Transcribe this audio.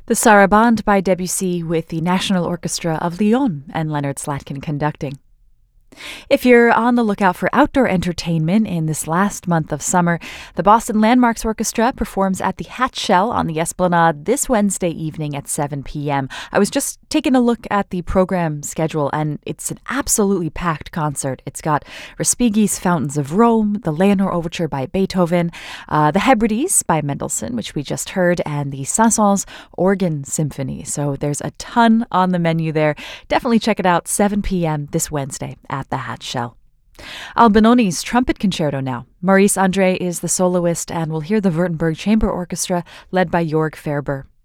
The Sarabande by Debussy with the National Orchestra of Lyon and Leonard Slatkin conducting. If you're on the lookout for outdoor entertainment in this last month of summer, the Boston Landmarks Orchestra performs at the Hat Shell on the Esplanade this Wednesday evening at 7 p.m. I was just taking a look at the program schedule, and it's an absolutely packed concert. It's got Respighi's Fountains of Rome, the Leonore Overture by Beethoven, the Hebrides by Mendelssohn, which we just heard, and the Saint-Saëns Organ Symphony. So there's a ton on the menu there. Definitely check it out, 7 p.m. this Wednesday at the Hat Shell. Albinoni's Trumpet Concerto now. Maurice André is the soloist, and we'll hear the Württemberg Chamber Orchestra led by Jörg Ferber.